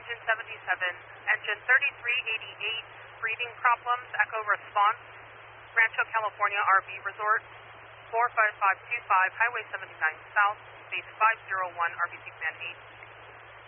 engine 77, engine 3388, breathing problems, echo response, Rancho California RV Resort, 45525, Highway 79 South, base 501, RBC Command 8.